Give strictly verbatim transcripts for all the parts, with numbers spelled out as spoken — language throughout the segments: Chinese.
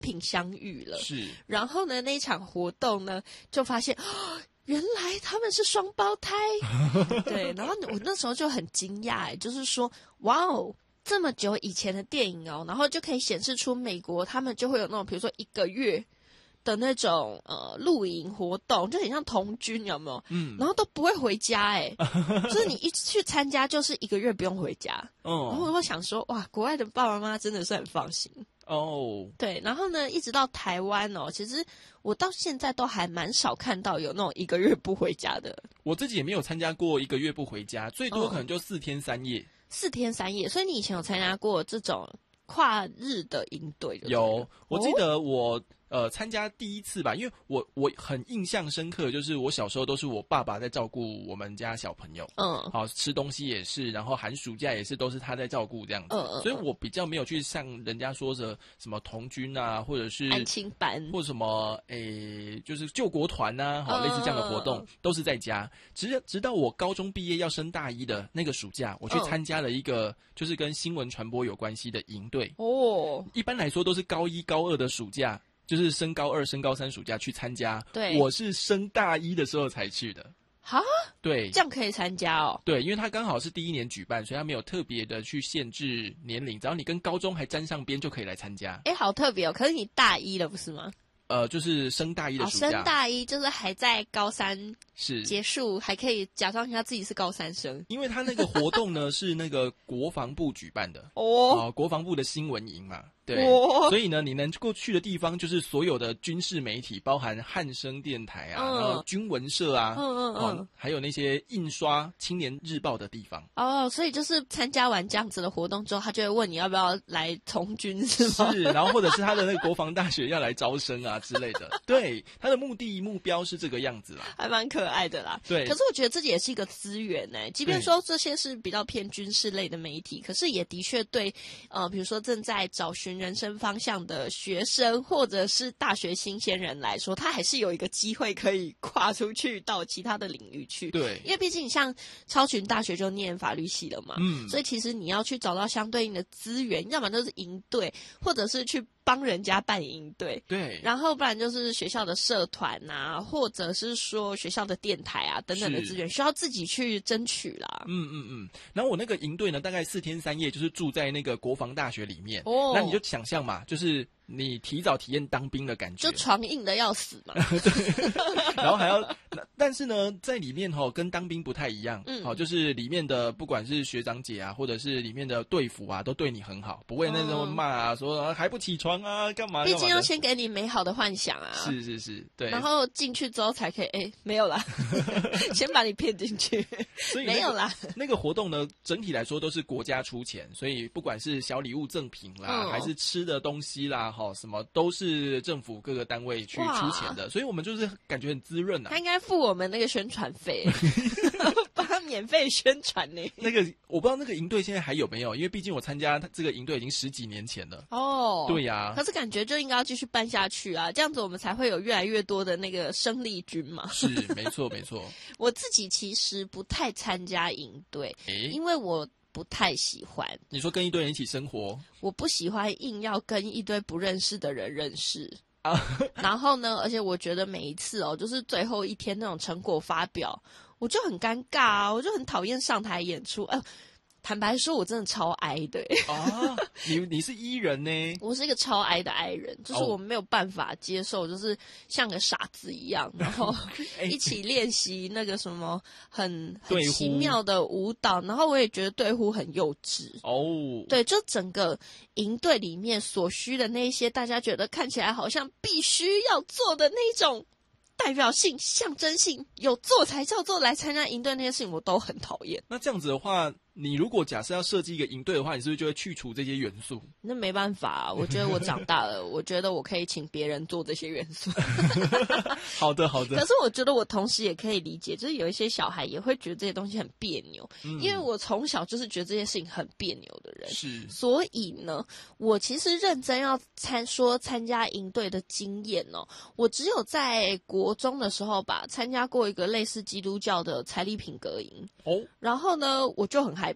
品相遇了。 是， 然后呢，那一场活动呢，就发现。哦，原来他们是双胞胎。对，然后我那时候就很惊讶，哎，就是说，哇哦，这么久以前的电影哦，然后就可以显示出美国他们就会有那种，比如说一个月的那种呃露营活动，就很像童军，有没有？嗯，然后都不会回家，哎，就是你一去参加，就是一个月不用回家。哦，然后我会想说，哇，国外的爸爸妈妈真的是很放心。 哦、oh. 对，然后呢，一直到台湾哦，其实我到现在都还蛮少看到有那种一个月不回家的。 我自己也没有参加过一个月不回家，最多可能就四天三夜。 四天三夜，所以你以前有参加过这种跨日的营队？ 有，我记得我。哦呃，参加第一次吧，因为我我很印象深刻，就是我小时候都是我爸爸在照顾我们家小朋友，嗯，好吃东西也是，然后寒暑假也是都是他在照顾这样子，嗯嗯，所以我比较没有去像人家说的什么童军啊，或者是安亲班， 或者什么诶，就是救国团呐，好，类似这样的活动，都是在家。直直到我高中毕业要升大一的那个暑假，我去参加了一个就是跟新闻传播有关系的营队。哦，一般来说都是高一高二的暑假。就是升高二、升高三暑假去参加，对，我是升大一的时候才去的。 哈， 对， 这样可以参加哦。 对，因为他刚好是第一年举办，所以他没有特别的去限制年龄，只要你跟高中还沾上边就可以来参加。 哎，好特别哦！可是你大一了不是吗？ 呃，就是升大一的暑假， 哦、升大一就是还在高三是结束，还可以假装一下自己是高三生。 因为他那个活动呢是那个国防部举办的哦、呃，国防部的新闻营嘛。对，哦、所以呢，你能够去的地方就是所有的军事媒体，包含汉声电台啊，嗯、然后军文社啊，嗯嗯嗯、哦，还有那些印刷《青年日报》的地方。 哦，所以就是参加完这样子的活动之后，他就会问你要不要来从军，是吗？ 是，然后或者是他的那个国防大学要来招生啊之类的。对，他的目的目标是这个样子啦， 还蛮可爱的啦。 对， 可是我觉得这也是一个资源呢、欸，即便说这些是比较偏军事类的媒体，可是也的确对呃，比如说正在找寻人生方向的学生或者是大学新鲜人来说，他还是有一个机会可以跨出去到其他的领域去。 对， 因为毕竟像超群大学就念法律系了嘛，嗯，所以其实你要去找到相对应的资源，要么就是营队，或者是去帮人家办营队， 对， 然后不然就是学校的社团啊，或者是说学校的电台啊等等的资源，需要自己去争取啦。 嗯嗯嗯。然后我那个营队呢，大概四天三夜，就是住在那个国防大学里面。哦，那你就想象嘛，就是你提早体验当兵的感觉， 就床硬的要死嘛。 对，然后还要，但是呢，在里面哈、哦、跟当兵不太一样，嗯，好、哦，就是里面的不管是学长姐啊，或者是里面的队服啊，都对你很好，不会那种骂啊，说、啊、还不起床啊，干嘛？ 毕竟要先给你美好的幻想啊。 是是是，对。 然后进去之后才可以，哎，没有啦，先把你骗进去。 所以、那個、 没有啦。 那个活动呢，整体来说都是国家出钱，所以不管是小礼物赠品啦，嗯、还是吃的东西啦，哈，什么都是政府各个单位去出钱的，所以我们就是感觉很滋润啊。 他应该付我们那个宣传费，帮他免费宣传呢。 那个我不知道那个营队现在还有没有，因为毕竟我参加这个营队已经十几年前了。哦，对呀、啊。 可是感觉就应该要继续办下去啊，这样子我们才会有越来越多的那个生力军嘛。 是，没错没错。 我自己其实不太参加营队，因为我不太喜欢。 你说跟一堆人一起生活？ 我不喜欢硬要跟一堆不认识的人认识。啊，然后呢？而且我觉得每一次哦，就是最后一天那种成果发表，我就很尴尬啊，我就很讨厌上台演出。呃，坦白说，我真的超哀的。 啊，你你是 E 人呢？ 我是一个超哀的 I 人，就是我没有办法接受，就是像个傻子一样，然后一起练习那个什么很很奇妙的舞蹈，然后我也觉得队呼很幼稚。哦，对，就整个营队里面所需的那些，大家觉得看起来好像必须要做的那种代表性、象征性，有做才叫做来参加营队那些事情，我都很讨厌。 那这样子的话，你如果假设要设计一个营队的话，你是不是就会去除这些元素？ 那没办法、啊，我觉得我长大了，我觉得我可以请别人做这些元素。 好的，好的。 可是我觉得我同时也可以理解，就是有一些小孩也会觉得这些东西很别扭，嗯、因为我从小就是觉得这件事情很别扭的人。是，所以呢，我其实认真要参说参加营队的经验哦，我只有在国中的时候吧，参加过一个类似基督教的财力品格营。哦，然后呢，我就很害怕。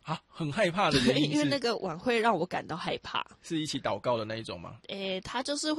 啊，很害怕的原对， 因是因为那个晚会让我感到害怕。 是一起祷告的那一种吗？ 诶，他就是